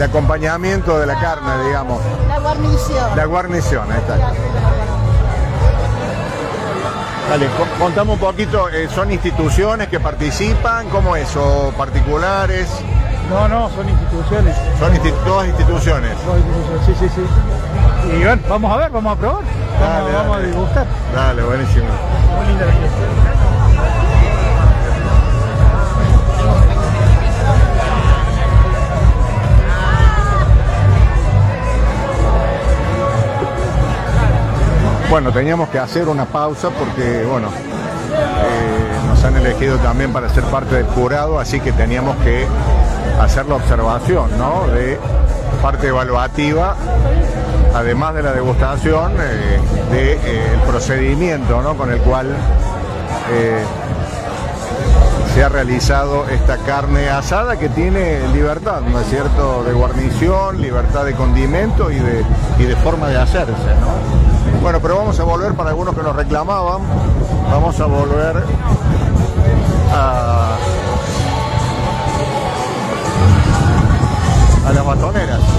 acompañamiento de la carne, digamos. La guarnición. La guarnición, ahí está. Dale, contame un poquito, ¿son instituciones que participan? ¿Cómo es? ¿O particulares? No, son instituciones. Son todas instituciones. Sí. Y bueno, vamos a ver, vamos a probar. Vamos a degustar. Dale, buenísimo. Muy linda la fiesta. Bueno, teníamos que hacer una pausa porque, bueno, nos han elegido también para ser parte del jurado, así que teníamos que hacer la observación, ¿no? De parte evaluativa, además de la degustación, del procedimiento, ¿no? Con el cual se ha realizado esta carne asada que tiene libertad, ¿no es cierto?, de guarnición, libertad de condimento y de forma de hacerse, ¿no? Bueno, pero vamos a volver, para algunos que nos reclamaban, vamos a volver a las batoneras.